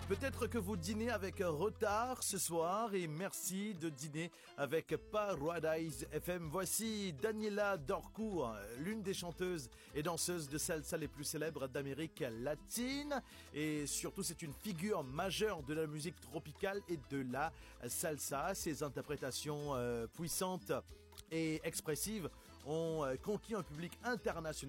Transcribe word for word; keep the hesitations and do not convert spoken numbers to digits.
Peut-être que vous dînez avec retard ce soir et merci de dîner avec Paradise F M. Voici Daniela Dorcourt, l'une des chanteuses et danseuses de salsa les plus célèbres d'Amérique latine. Et surtout, c'est une figure majeure de la musique tropicale et de la salsa. Ses interprétations euh, puissantes et expressives ont conquis un public international.